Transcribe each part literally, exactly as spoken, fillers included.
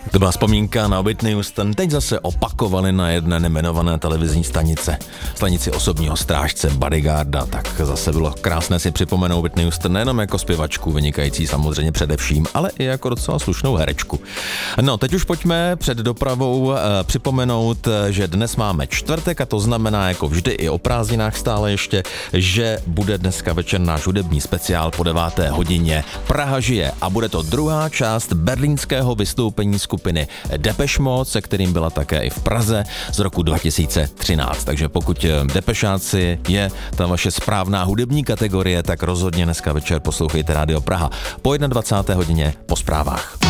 To byla vzpomínka na Whitney Houston, teď zase opakovali na jedné nejmenované televizní stanice, stanici osobního strážce Bodyguarda, tak zase bylo krásné si připomenout Whitney Houston nejenom jako zpěvačku, vynikající samozřejmě především, ale i jako docela slušnou herečku. No, teď už pojďme před dopravou e, připomenout, že dnes máme čtvrtek a to znamená jako vždy i o prázdninách stále ještě, že bude dneska večer náš hudební speciál po deváté hodině Praha žije a bude to druhá část berlínského vystoupení skupiny Depeche Mode, se kterým byla také i v Praze z roku dva tisíce třináct. Takže pokud Depešáci je ta vaše správná hudební kategorie, tak rozhodně dneska večer poslouchejte Rádio Praha po dvacáté jedné hodině po zprávách.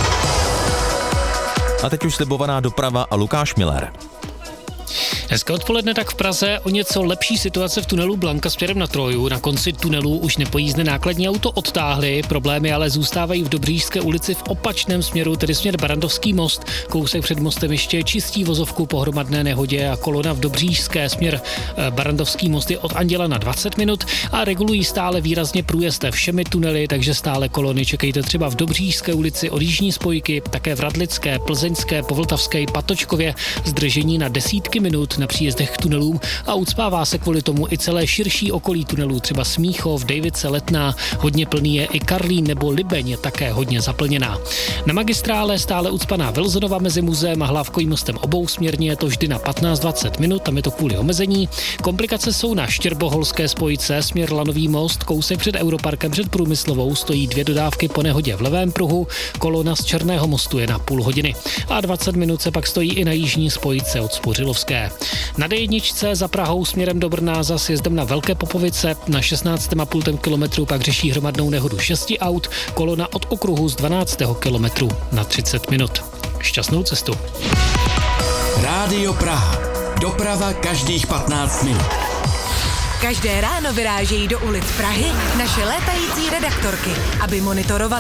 A teď už slibovaná doprava a Lukáš Miller. Hezké odpoledne, tak v Praze o něco lepší situace v tunelu Blanka směrem na Troju. Na konci tunelu už nepojízdné nákladní auto odtáhly, problémy ale zůstávají v Dobříšské ulici v opačném směru, tedy směr Barrandovský most. Kousek před mostem ještě čistí vozovku po hromadné nehodě a kolona v Dobříšské směr Barrandovský most je od Anděla na dvacet minut a regulují stále výrazně průjezd všemi tunely, takže stále kolony čekejte třeba v Dobříšské ulici od jižní spojky, také v Radlické, Plzeňské, Povltavské, Patočkově, zdržení na desítky minut na příjezdech k tunelům a ucpává se kvůli tomu i celé širší okolí tunelů, třeba Smíchov, Dejvice, Letná, hodně plný je i Karlín nebo Libeň je také hodně zaplněná. Na magistrále stále ucpaná Vilzonova mezi muzeem a Hlávkovým mostem obousměrně, je to vždy na patnáct dvacet minut, tam je to kvůli omezení. Komplikace jsou na Štěrboholské spojce, směr Lanový most, kousek před Europarkem před Průmyslovou, stojí dvě dodávky po nehodě v levém pruhu, kolona z Černého mostu je na půl hodiny a dvacet minut se pak stojí i na jižní spojce od Spořilovské. Na D jedna za Prahou směrem do Brna za sjezdem na Velké Popovice na šestnáct celá pět kilometru pak řeší hromadnou nehodu šesti aut, kolona od okruhu z dvanáctého kilometru na třicet minut. Šťastnou cestu. Rádio Praha. Doprava každých patnáct minut. Každé ráno vyrážejí do ulic Prahy naše létající redaktorky, aby monitorovali